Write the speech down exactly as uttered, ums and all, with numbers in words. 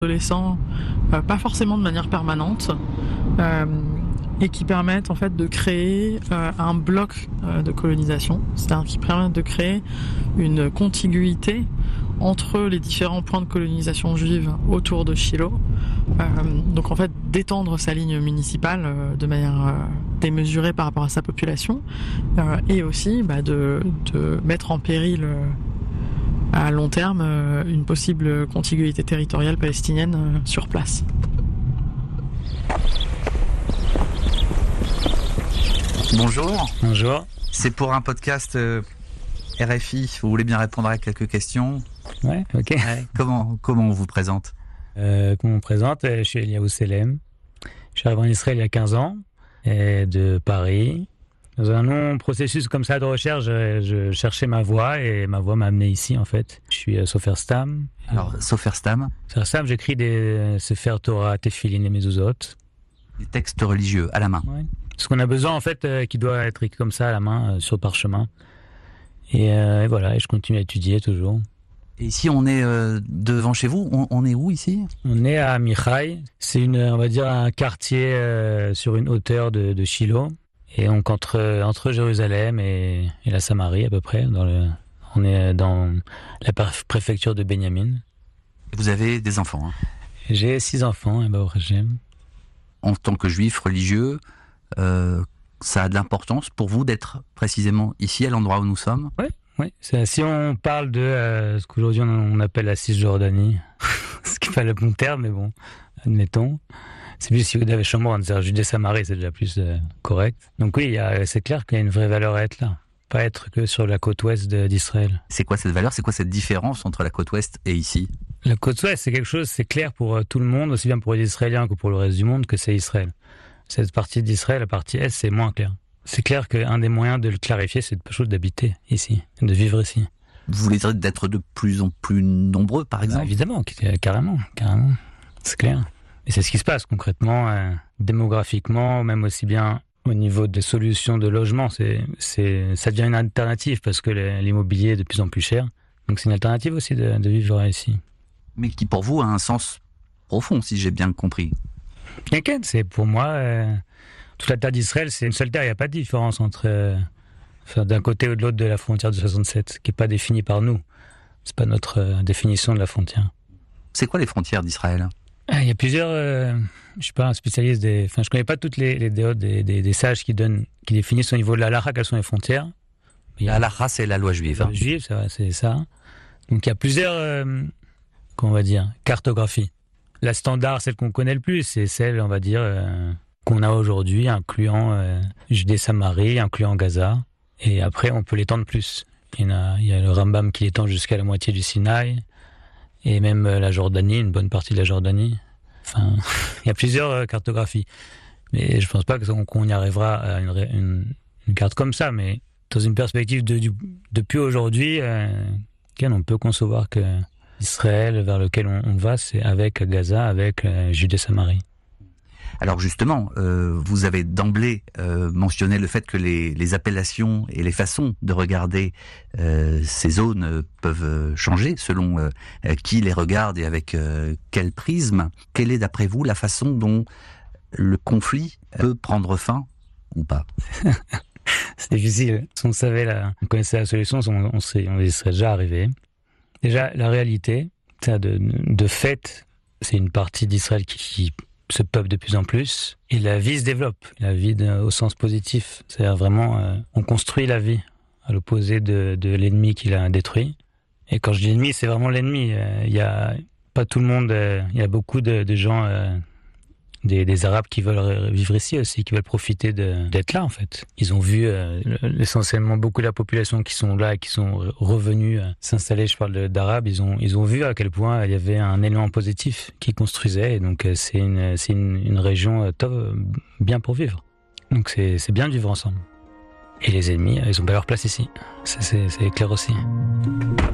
adolescents, euh, pas forcément de manière permanente, euh, et qui permettent en fait de créer euh, un bloc euh, de colonisation, c'est-à-dire qui permettent de créer une contiguïté entre les différents points de colonisation juive autour de Shiloh. Euh, donc en fait d'étendre sa ligne municipale euh, de manière euh, démesurée par rapport à sa population, euh, et aussi bah, de, de mettre en péril euh, à long terme euh, une possible contiguïté territoriale palestinienne euh, sur place. Bonjour. Bonjour. C'est pour un podcast euh, R F I. Vous voulez bien répondre à quelques questions? Ouais, ok. Ouais. Comment, comment on vous présente? euh, Comment on me présente? Je suis Eliaou Selem. Je suis arrivé en Israël il y a quinze ans, et de Paris. Dans un long processus comme ça de recherche, je, je cherchais ma voie et ma voie m'a amené ici en fait. Je suis euh, Sofer Stam. Alors, Sofer Stam. Sofer Stam, j'écris des Sefer Torah, Tefillin et Mezuzot. Des textes religieux à la main. Ouais. Ce qu'on a besoin en fait, euh, qui doit être écrit comme ça à la main, euh, sur parchemin. Et, euh, et voilà, et je continue à étudier toujours. Et ici, on est euh, devant chez vous. On, on est où ici? On est à Amichai. C'est une, on va dire, un quartier euh, sur une hauteur de, de Shiloh. Et donc entre entre Jérusalem et, et la Samarie à peu près. Dans le, on est dans la préfecture de Benjamin. Vous avez des enfants, hein? J'ai six enfants, et bah, j'aime. En tant que juif religieux, euh, ça a de l'importance pour vous d'être précisément ici, à l'endroit où nous sommes? Oui, oui. C'est, si on parle de euh, ce qu'aujourd'hui on appelle la Cisjordanie, ce qui n'est pas le bon terme, mais bon, admettons. C'est plus si vous avez Shomron, c'est-à-dire Judée-Samarie, c'est déjà plus euh, correct. Donc oui, il y a, c'est clair qu'il y a une vraie valeur à être là. Pas être que sur la côte ouest de, d'Israël. C'est quoi cette valeur? C'est quoi cette différence entre la côte ouest et ici? La côte ouest, c'est quelque chose, c'est clair pour euh, tout le monde, aussi bien pour les Israéliens que pour le reste du monde, que c'est Israël. Cette partie d'Israël, la partie est, c'est moins clair. C'est clair qu'un des moyens de le clarifier, c'est de, d'habiter ici, de vivre ici. Vous voulez dire d'être de plus en plus nombreux, par exemple? Bah, évidemment, carrément, carrément. C'est clair. Et c'est ce qui se passe concrètement, euh, démographiquement, même aussi bien au niveau des solutions de logement. C'est, c'est, ça devient une alternative parce que l'immobilier est de plus en plus cher. Donc c'est une alternative aussi de, de vivre ici. Mais qui pour vous a un sens profond, si j'ai bien compris. T'inquiète, c'est pour moi, euh, toute la terre d'Israël, c'est une seule terre. Il n'y a pas de différence entre euh, d'un côté ou de l'autre de la frontière de soixante-sept, qui n'est pas définie par nous. C'est pas notre euh, définition de la frontière. C'est quoi les frontières d'Israël? Il y a plusieurs, euh, je suis pas un spécialiste des, enfin je connais pas toutes les, les déotes des, des, des sages qui donnent, qui définissent au niveau de la halakha quelles sont les frontières. La halakha, c'est la loi juive. La loi juive, c'est, c'est ça. Donc il y a plusieurs, euh, comment on va dire, cartographies. La standard, celle qu'on connaît le plus, c'est celle, on va dire, euh, qu'on a aujourd'hui, incluant euh, Judée-Samarie, incluant Gaza. Et après, on peut l'étendre plus. Il y, en a, il y a le Rambam qui l'étend jusqu'à la moitié du Sinaï. Et même la Jordanie, une bonne partie de la Jordanie. Enfin, il y a plusieurs cartographies. Mais je pense pas qu'on y arrivera à une, une, une carte comme ça. Mais dans une perspective de, du, depuis aujourd'hui, euh, on peut concevoir que Israël, vers lequel on, on va, c'est avec Gaza, avec euh, Judée-Samarie. Alors justement, euh, vous avez d'emblée euh, mentionné le fait que les, les appellations et les façons de regarder euh, ces zones euh, peuvent changer selon euh, qui les regarde et avec euh, quel prisme. Quelle est d'après vous la façon dont le conflit peut prendre fin ou pas? C'est difficile. Si on savait, la, on connaissait la solution, on, on, serait, on y serait déjà arrivé. Déjà, la réalité, ça de, de fait, c'est une partie d'Israël qui... qui se peuple de plus en plus, et la vie se développe, la vie de, au sens positif, c'est-à-dire vraiment, euh, on construit la vie, à l'opposé de, de l'ennemi qui l'a détruit. Et quand je dis ennemi, c'est vraiment l'ennemi. Il euh, y a pas tout le monde, il euh, y a beaucoup de, de gens, euh, des, des Arabes qui veulent vivre ici aussi, qui veulent profiter de, d'être là en fait. Ils ont vu euh, essentiellement beaucoup de la population qui sont là, qui sont revenus euh, s'installer. Je parle de, d'Arabes. Ils ont ils ont vu à quel point il y avait un élément positif qui construisait. Et donc euh, c'est une c'est une, une région euh, top, bien pour vivre. Donc c'est c'est bien de vivre ensemble. Et les ennemis, ils ont pas leur place ici. Ça, c'est c'est clair aussi.